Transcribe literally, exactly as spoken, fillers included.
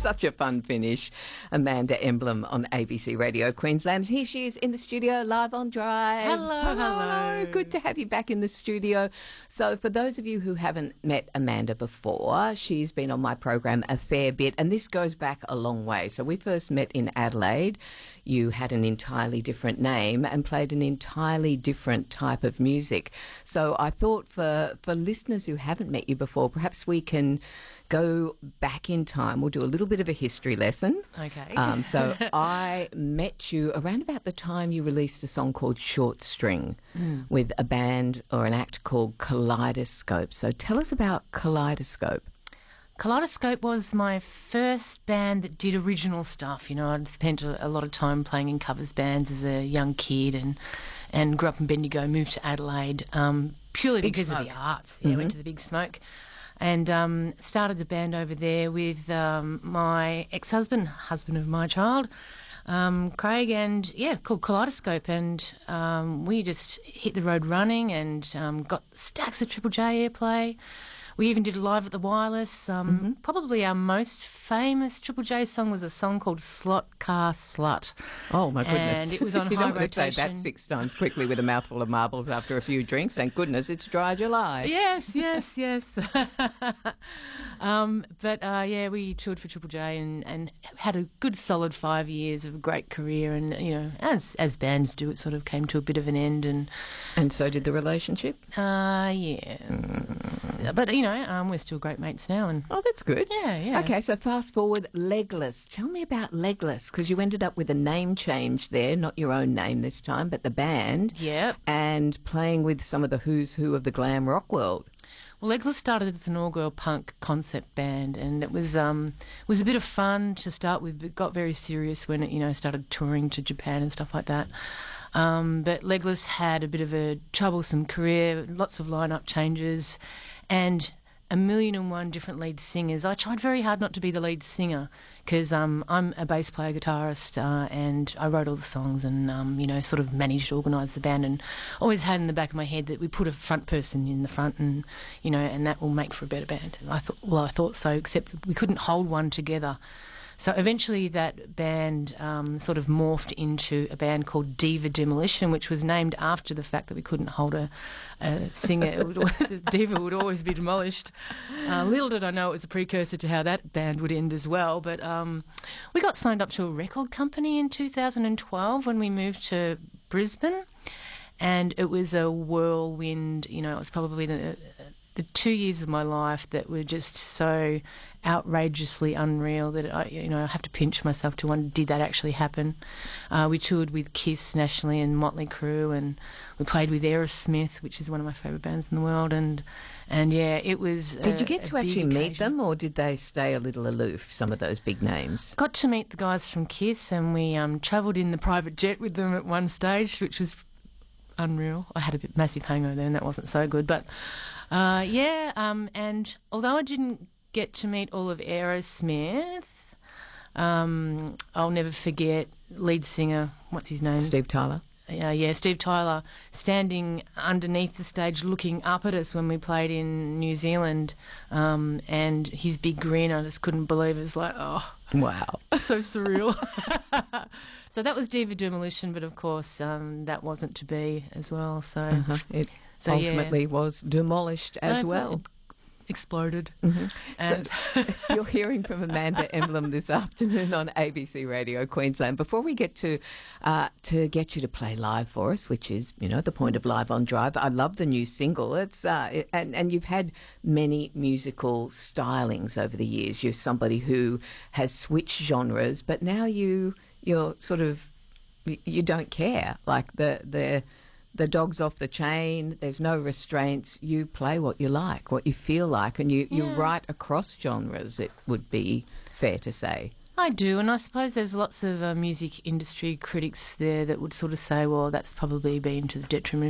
Such a fun finish. Amanda Emblem on A B C Radio Queensland. Here she is in the studio, live on Drive. Hello, hello, hello. Good to have you back in the studio. So for those of you who haven't met Amanda before, she's been on my program a fair bit, and this goes back a long way. So we first met in Adelaide. You had an entirely different name and played an entirely different type of music. So I thought for, for listeners who haven't met you before, perhaps we can go back in time. We'll do a little bit of a history lesson. Okay. Um, so I met you around about the time you released a song called Short String mm. with a band or an act called Kaleidoscope. So tell us about Kaleidoscope. Kaleidoscope was my first band that did original stuff. You know, I'd spent a, a lot of time playing in covers bands as a young kid and and grew up in Bendigo, moved to Adelaide um, purely Big because Smoke. of the arts. Yeah, Mm-hmm. went to the Big Smoke and um, started a band over there with um, my ex-husband, husband of my child, um, Craig, and, yeah, called Kaleidoscope. And um, we just hit the road running and um, got stacks of Triple J airplay. We even did it live at the Wireless. Um, Mm-hmm. Probably our most famous Triple J song was a song called Slot Car Slut. Oh, my goodness. And it was on you high don't want to say rotation. that six times quickly with a mouthful of marbles after a few drinks. Thank goodness it's dry July. Yes, yes, yes. um, but, uh, yeah, we toured for Triple J and, and had a good solid five years of a great career. And, you know, as as bands do, it sort of came to a bit of an end. And, And so did the relationship? uh, yeah. Mm. But, you know, um, we're still great mates now. And Oh, that's good. yeah, yeah. Okay, so fast forward, Legless. Tell me about Legless, because you ended up with a name change there, not your own name this time, but the band. Yep. And playing with some of the who's who of the glam rock world. Well, Legless started as an all-girl punk concept band, and it was um, it was a bit of fun to start with, but got very serious when it, you know, started touring to Japan and stuff like that. Um, but Legless had a bit of a troublesome career, lots of lineup changes, and a million and one different lead singers. I tried very hard not to be the lead singer because um, I'm a bass player, guitarist, uh, and I wrote all the songs and, um, you know, sort of managed to organise the band, and always had in the back of my head that we put a front person in the front and, you know, and that will make for a better band. And I thought, well, I thought so, except that we couldn't hold one together. So eventually that band um, sort of morphed into a band called Diva Demolition, which was named after the fact that we couldn't hold a, a singer. It would, Diva would always be demolished. Uh, little did I know it was a precursor to how that band would end as well. But um, we got signed up to a record company in two thousand twelve when we moved to Brisbane, and it was a whirlwind. You know, it was probably the... the two years of my life that were just so outrageously unreal that I, you know, I have to pinch myself to wonder, did that actually happen? Uh, we toured with Kiss nationally and Motley Crue, and we played with Aerosmith, which is one of my favourite bands in the world, and and yeah, it was. Did a, you get to a big actually meet occasion. them, or did they stay a little aloof, some of those big names? Got to meet the guys from Kiss, and we um, travelled in the private jet with them at one stage, which was unreal. I had a bit massive hangover there, and that wasn't so good, but. Uh, yeah, um, and although I didn't get to meet all of Aerosmith, um, I'll never forget lead singer, what's his name? Steve Tyler. Uh, yeah, Steve Tyler, standing underneath the stage looking up at us when we played in New Zealand, um, and his big grin, I just couldn't believe it. It was like, oh, Wow. so surreal. So that was Diva Demolition, but of course um, that wasn't to be as well. So, Uh-huh. It so yeah. ultimately was demolished as No, well. it exploded. Mhm. And So you're hearing from Amanda Emblem this afternoon on A B C Radio Queensland. Before we get to uh, to get you to play live for us, which is, you know, the point of Live on Drive. I love the new single. It's uh, it, and and you've had many musical stylings over the years. You're somebody who has switched genres, but now you you're sort of you don't care. Like the the. The dog's off the chain, there's no restraints, you play what you like, what you feel like, and you, you Yeah. write across genres, it would be fair to say. I do, and I suppose there's lots of uh, music industry critics there that would sort of say, well, that's probably been to the detriment